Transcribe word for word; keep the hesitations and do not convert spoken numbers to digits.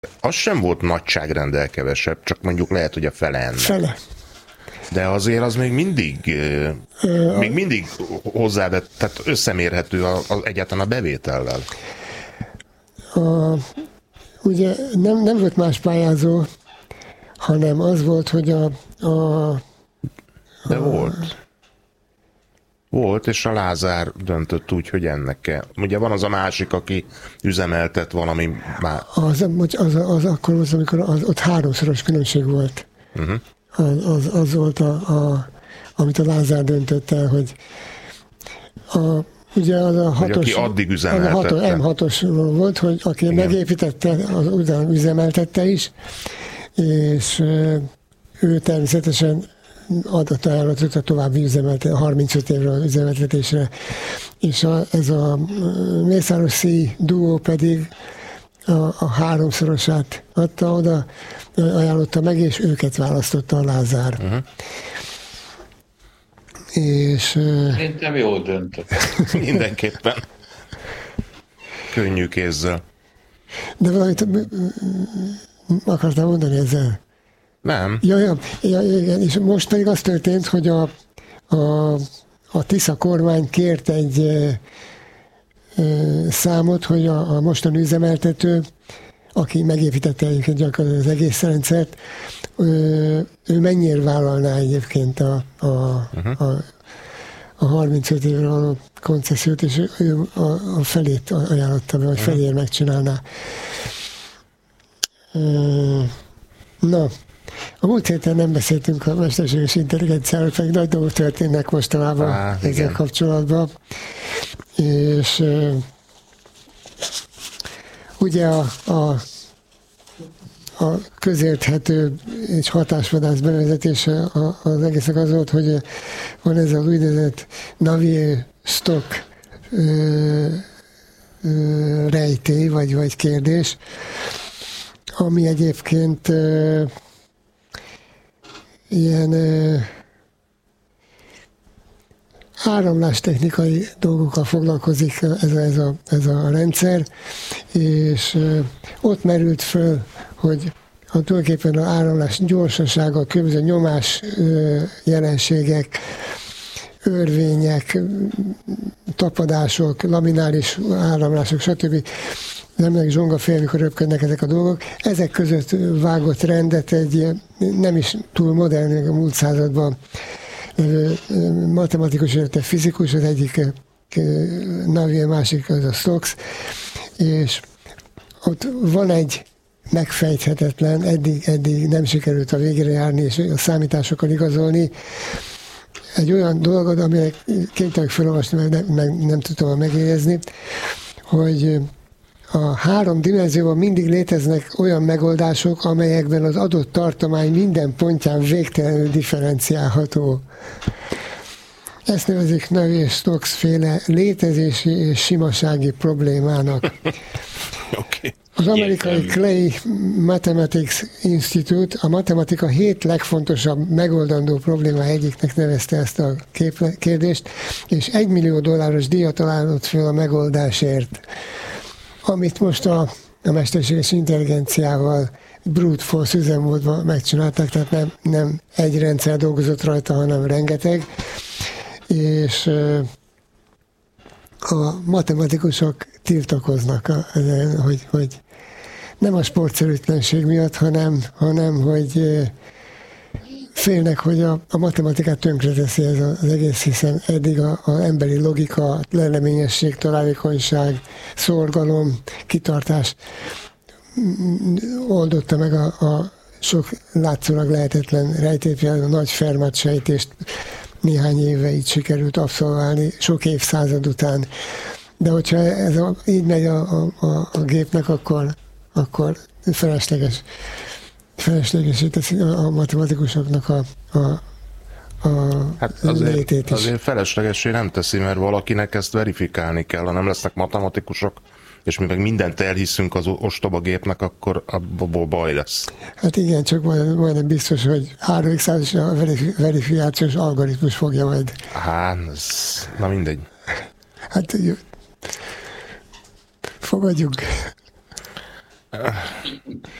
az sem volt nagyságrendel kevesebb, csak mondjuk lehet, hogy a fele ennek. Fele. De azért az még mindig, Ö, még mindig hozzávett, tehát összemérhető a, a, egyáltalán a bevétellel. A, ugye nem, nem volt más pályázó, hanem az volt, hogy a... a De a, volt. Volt, és a Lázár döntött úgy, hogy ennek kell. Ugye van az a másik, aki üzemeltet valami már... Az, az, az, az akkor volt, amikor az, ott háromszoros különbség volt. Uh-huh. Az, az, az volt, a, a, amit a Lázár döntött el, hogy a, ugye az a hatos... Hogy aki addig üzemeltette. Az a em hatos volt, hogy aki igen. megépítette, az ugyan üzemeltette is, és ő természetesen adott ajánlatot a további üzemeltetésre, harmincöt évre üzemeltetésre, és a, ez a Mészáros-Szíj duó pedig a, a háromszorosát adta oda, ajánlotta meg, és őket választotta a Lázár. Uh-huh. És... Szerintem jól döntött. Mindenképpen. Könnyű kézzel. De valamit akartam mondani ezzel? Nem. Ja, ja, ja, igen, és most pedig az történt, hogy a, a, a Tisza kormány kért egy e, e, számot, hogy a, a mostani üzemeltető, aki megépítette egyébként gyakorlatilag az egész rendszert, ő, ő mennyire vállalná egyébként a, a, uh-huh. a, a harmincöt évre való koncesziót, és ő a, a felét ajánlotta be, vagy uh-huh. felér megcsinálná. Na, a múlt héten nem beszéltünk a mesterséges intelligenciáról, pedig nagy dolgok történnek mostanában Á, ezzel igen. kapcsolatban. És uh, ugye a, a, a közérthető és hatásvadász bevezetése az egésznek az volt, hogy van ez az úgynevezett Navier-Stokes uh, uh, rejtély, vagy, vagy kérdés, ami egyébként uh, ilyen uh, áramlástechnikai dolgokkal foglalkozik ez a, ez a, ez a rendszer, és uh, ott merült föl, hogy a tulajdonképpen az áramlás gyorsasága, a különböző nyomás uh, jelenségek, örvények, tapadások, lamináris áramlások, stb. Nem meg zsongafél, amikor röpködnek ezek a dolgok. Ezek között vágott rendet egy nem is túl modern, a múlt században matematikus, illetve fizikus, az egyik Navier, másik az a Stokes, és ott van egy megfejthetetlen, eddig, eddig nem sikerült a végére járni, és a számításokkal igazolni, egy olyan dolgot, aminek kénytelenek felolvasni, meg nem, meg nem tudom megjegyezni, hogy a három dimenzióban mindig léteznek olyan megoldások, amelyekben az adott tartomány minden pontján végtelenül differenciálható. Ezt nevezik Navier-Stokes féle létezési és simasági problémának. Okay. Az amerikai Clay Mathematics Institute a matematika hét legfontosabb megoldandó probléma egyiknek nevezte ezt a kérdést, és egymillió dolláros díjat ajánlott fel a megoldásért, amit most a, a mesterséges intelligenciával brute force üzemmódban megcsinálták, tehát nem, nem egy rendszer dolgozott rajta, hanem rengeteg, és a matematikusok tiltakoznak, a, hogy, hogy nem a sportszerűtlenség miatt, hanem, hanem hogy félnek, hogy a, a matematikát tönkreteszi ez az egész, hiszen eddig az emberi logika, leleményesség, találékonyság, szorgalom, kitartás oldotta meg a, a sok látszólag lehetetlen rejtét, például a nagy Fermat sejtést néhány éve így sikerült abszolválni, sok évszázad után. De hogyha ez a, így megy a, a, a gépnek, akkor, akkor felesleges, feleslegesé teszi a matematikusoknak a, a, a hát azért, létét is. Azért feleslegesé nem teszi, mert valakinek ezt verifikálni kell, ha nem lesznek matematikusok, és mi meg mindent elhiszünk az ostoba gépnek, akkor abból baj lesz. Hát igen, csak majdnem, majdnem biztos, hogy három százas a verifikációs algoritmus fogja majd. Hát, ez, na mindegy. Hát fogadjunk.